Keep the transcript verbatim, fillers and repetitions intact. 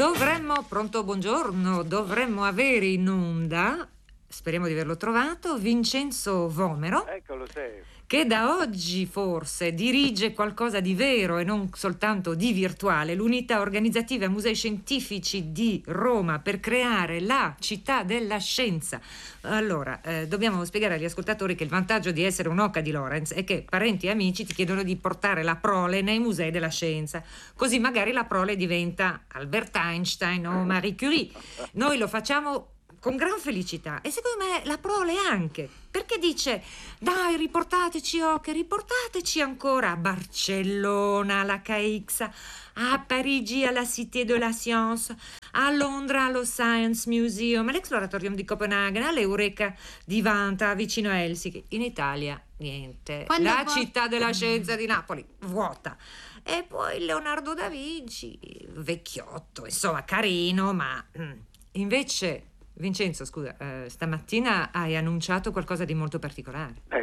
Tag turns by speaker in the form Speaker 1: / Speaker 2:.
Speaker 1: Dovremmo, pronto, buongiorno, dovremmo avere in onda, speriamo di averlo trovato, Vincenzo Vomero.
Speaker 2: Eccolo, sei.
Speaker 1: Che da oggi forse dirige qualcosa di vero e non soltanto di virtuale, l'unità organizzativa Musei Scientifici di Roma per creare la città della scienza. Allora, eh, dobbiamo spiegare agli ascoltatori che il vantaggio di essere un'oca di Lorenz è che parenti e amici ti chiedono di portare la prole nei musei della scienza, così magari la prole diventa Albert Einstein o Marie Curie. Noi lo facciamo con gran felicità e secondo me la prole anche, perché dice: dai, riportateci Oche, riportateci ancora a Barcellona alla K X, a Parigi alla Cité de la Science, a Londra allo Science Museum, all'Exploratorium di Copenaghen, all'Eureka di Vanta vicino a Helsinki. In Italia niente.
Speaker 3: Quando
Speaker 1: la
Speaker 3: po-
Speaker 1: città della scienza di Napoli vuota. E poi Leonardo da Vinci, vecchiotto, insomma carino, ma mm, invece Vincenzo, scusa, eh, stamattina hai annunciato qualcosa di molto particolare.
Speaker 2: Eh,